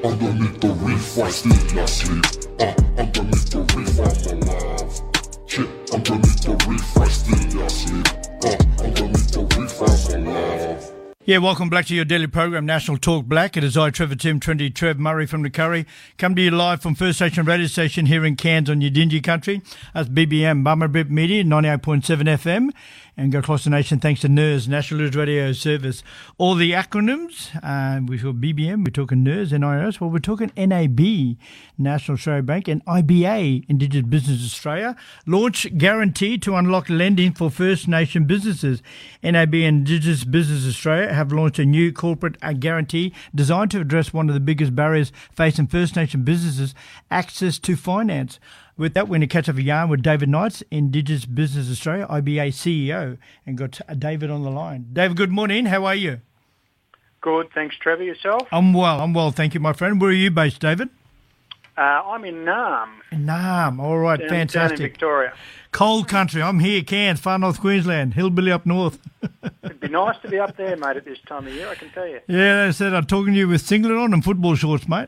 Underneath the reef, I still asleep. Underneath the reef, I'm alive. Shit, underneath the reef, I still asleep. Underneath the reef, I'm alive. Yeah, welcome back to your daily program, National Talk Black. It is I, Trevor Tim, Trinity Trev Murray from the Curry. Come to you live from First Nation Radio Station here in Cairns on Yidinji country. That's BBM, Bummerbip Media, 98.7 FM. And go across the nation thanks to NIRS, National News Radio Service. All the acronyms, we've got BBM, we're talking NIRS, NIRS, well, we're talking NAB, National Australia Bank, and IBA, Indigenous Business Australia, launch guarantee to unlock lending for First Nation businesses. NAB and Indigenous Business Australia have launched a new corporate guarantee designed to address one of the biggest barriers facing First Nation businesses, access to finance. With that, we're going to catch up a yarn with David Knights, Indigenous Business Australia, IBA CEO, and got David on the line. David, good morning. How are you? Good, thanks, Trevor. Yourself? I'm well, thank you, my friend. Where are you based, David? I'm in Naarm. In Naarm, all right, fantastic. Down in Victoria. Cold country. I'm here, Cairns, far north Queensland, hillbilly up north. It'd be nice to be up there, mate, at this time of year, I can tell you. Yeah, they said I'm talking to you with singlet on and football shorts, mate.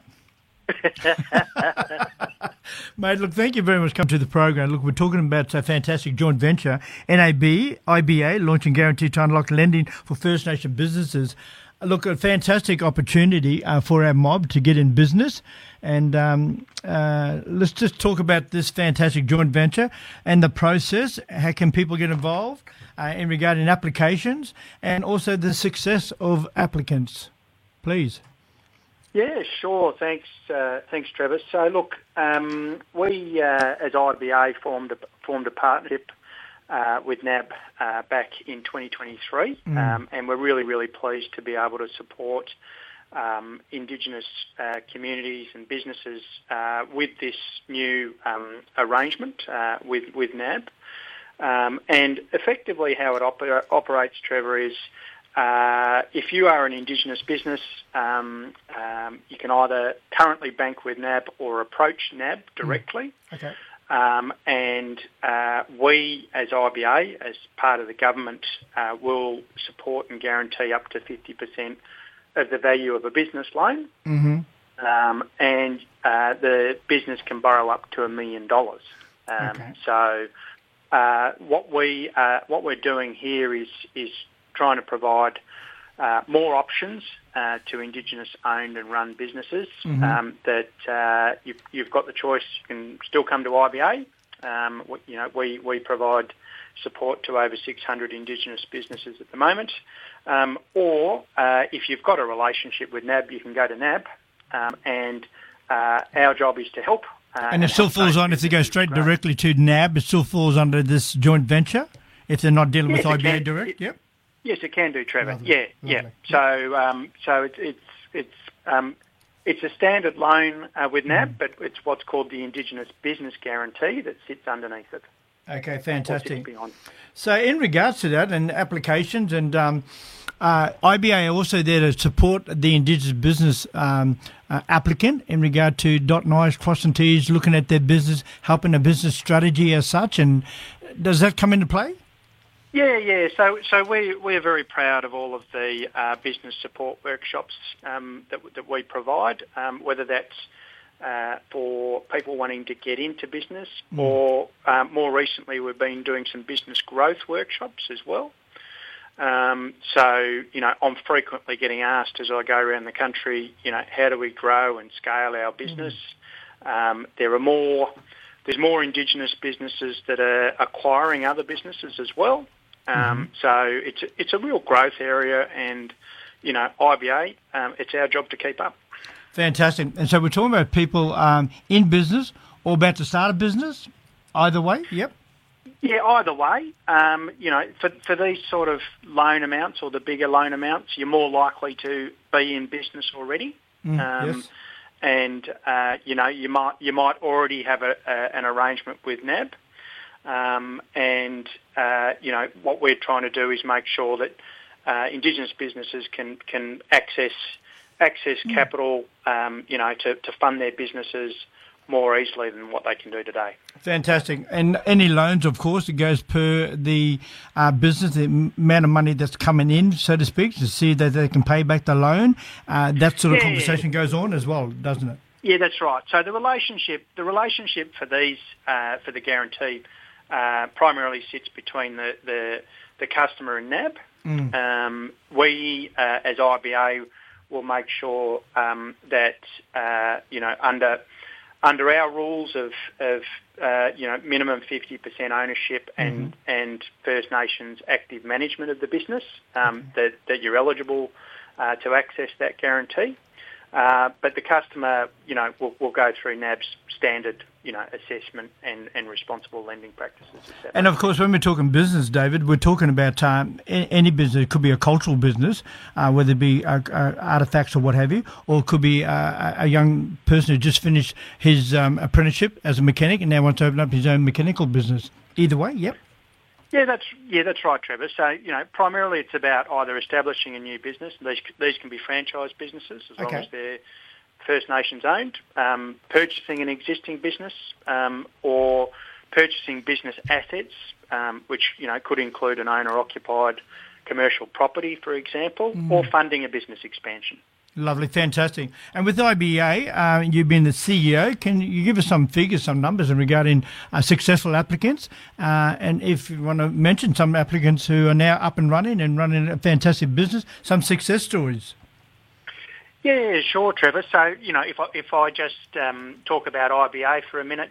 Mate, look, thank you very much for coming to the program. Look, we're talking about a fantastic joint venture, NAB, IBA, launching guarantee to unlock lending for First Nation businesses. Look, a fantastic opportunity for our mob to get in business. And let's just talk about this fantastic joint venture and the process. How can people get involved in regarding applications and also the success of applicants? Please. Yeah, sure. Thanks, Trevor. So, look, we as IBA formed a partnership with NAB back in 2023, and we're really, really pleased to be able to support Indigenous communities and businesses with this new arrangement with NAB. And effectively, how it operates, Trevor, is if you are an Indigenous business, you can either currently bank with NAB or approach NAB directly. Okay. And we, as IBA, as part of the government, will support and guarantee up to 50% of the value of a business loan. Mm-hmm. And the business can borrow up to $1 million. Okay. So what we're doing here is trying to provide more options to Indigenous owned and run businesses. That you've got the choice. You can still come to IBA. We provide support to over 600 Indigenous businesses at the moment. Or if you've got a relationship with NAB, you can go to NAB, and our job is to help. And it still falls on, if they go straight directly to NAB, it still falls under this joint venture if they're not dealing with IBA direct. Yep. Yes, it can do, Trevor. Lovely. Yeah. So it's a standard loan with NAB, but it's what's called the Indigenous Business Guarantee that sits underneath it. Okay, fantastic. So in regards to that and applications, and IBA are also there to support the Indigenous business applicant in regard to dotting I's, crossing T's, looking at their business, helping a business strategy as such. And does that come into play? Yeah. So we're very proud of all of the business support workshops that we provide, whether that's for people wanting to get into business, or more recently we've been doing some business growth workshops as well. So I'm frequently getting asked as I go around the country, how do we grow and scale our business? There's more Indigenous businesses that are acquiring other businesses as well. So it's a real growth area, and IBA, it's our job to keep up. Fantastic. And so we're talking about people in business or about to start a business. Either way, yep. Yeah, either way. For these sort of loan amounts or the bigger loan amounts, you're more likely to be in business already. Yes. And you might already have an arrangement with NAB. What we're trying to do is make sure that Indigenous businesses can access capital, to fund their businesses more easily than what they can do today. Fantastic. And any loans, of course, it goes per the business, the amount of money that's coming in, so to speak, to see that they can pay back the loan. That sort of conversation goes on as well, doesn't it? Yeah, that's right. So the relationship for these for the guarantee primarily sits between the customer and NAB. We, as IBA, will make sure that under our rules of minimum 50% ownership and First Nations active management of the business, that you're eligible to access that guarantee. But the customer, will go through NAB's standard, assessment and responsible lending practices, etc. And of course, when we're talking business, David, we're talking about any business. It could be a cultural business, whether it be artefacts or what have you, or it could be a young person who just finished his apprenticeship as a mechanic and now wants to open up his own mechanical business. Either way, yep. Yeah, that's right, Trevor. So, primarily it's about either establishing a new business. These can be franchise businesses as long as they're First Nations owned, purchasing an existing business, or purchasing business assets, which, could include an owner-occupied commercial property, for example, or funding a business expansion. Lovely, fantastic. And with IBA, you've been the CEO. Can you give us some figures, some numbers regarding successful applicants? And if you want to mention some applicants who are now up and running a fantastic business, some success stories. Yeah, sure, Trevor. So, if I just talk about IBA for a minute,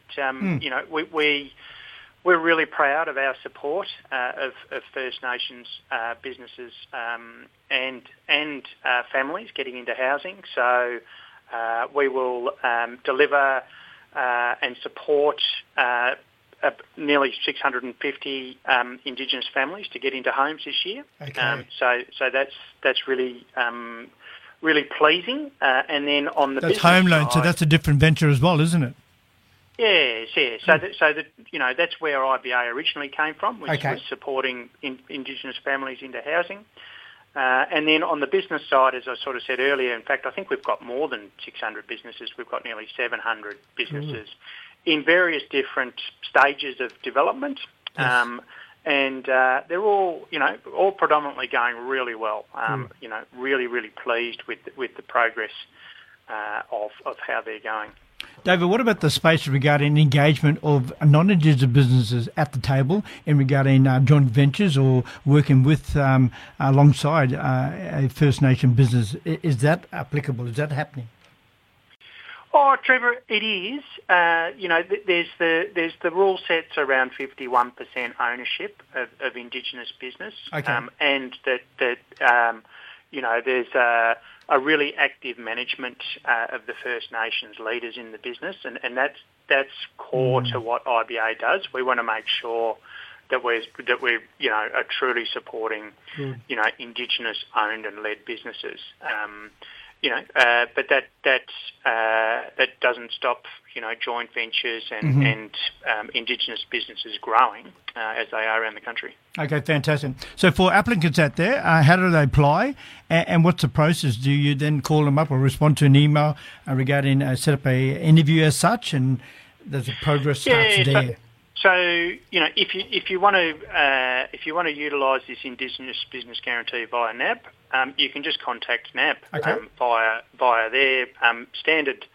we're really proud of our support of First Nations businesses and families getting into housing. So we will deliver and support nearly 650 Indigenous families to get into homes this year. Okay. So that's really really pleasing. And then on the that's business home loan, side, so that's a different venture as well, isn't it? Yes. So that's where IBA originally came from, which was supporting Indigenous families into housing. And then on the business side, as I sort of said earlier, in fact, I think we've got more than 600 businesses. We've got nearly 700 businesses in various different stages of development. Yes. And they're all predominantly going really well. Really, really pleased with the progress of how they're going. David, what about the space regarding engagement of non-Indigenous businesses at the table in regarding joint ventures or working with alongside a First Nation business? Is that applicable? Is that happening? Oh, Trevor, it is. There's the rule sets around 51% ownership of Indigenous business, and that there's a really active management of the First Nations leaders in the business, and that's core to what IBA does. We want to make sure that we're are truly supporting Indigenous owned and led businesses. But that doesn't stop joint ventures and Indigenous businesses growing as they are around the country. Okay, fantastic. So for applicants out there, how do they apply, and what's the process? Do you then call them up or respond to an email regarding set up a interview as such, and there's a progress starts there? So if you want to utilise this Indigenous business guarantee via NAB, you can just contact NAB via their standard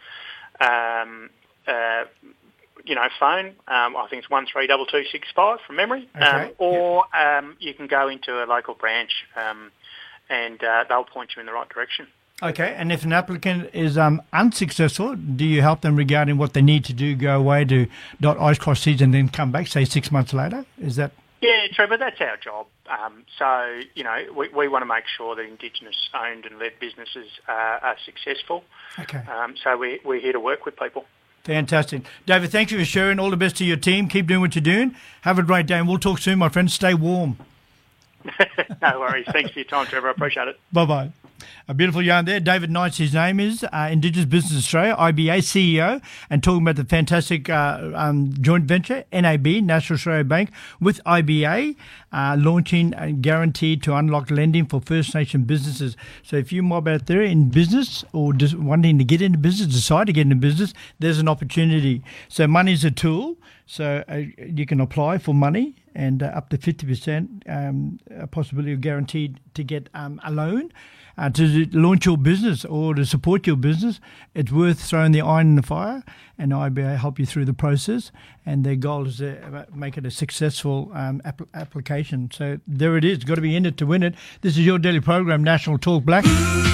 phone. I think it's 132265 from memory. Or you can go into a local branch and they'll point you in the right direction. Okay, and if an applicant is unsuccessful, do you help them regarding what they need to do, go away to dot I's, cross T's, and then come back, say 6 months later? Is that... Yeah, Trevor, that's our job. So, we want to make sure that Indigenous owned and led businesses are successful. Okay. So we're here to work with people. Fantastic. David, thank you for sharing. All the best to your team. Keep doing what you're doing. Have a great day, and we'll talk soon, my friend. Stay warm. No worries. Thanks for your time, Trevor. I appreciate it. Bye-bye. A beautiful yarn there. David Knights, his name is, Indigenous Business Australia, IBA CEO, and talking about the fantastic joint venture, NAB, National Australia Bank, with IBA, launching a guaranteed to unlock lending for First Nation businesses. So if you're mob out there in business or just wanting to get into business, decide to get into business, there's an opportunity. So money's a tool. So you can apply for money and up to 50% a possibility of guaranteed to get a loan to launch your business or to support your business. It's worth throwing the iron in the fire, and IBA help you through the process. And their goal is to make it a successful application. So there it is. Got to be in it to win it. This is your daily program, National Talk Black.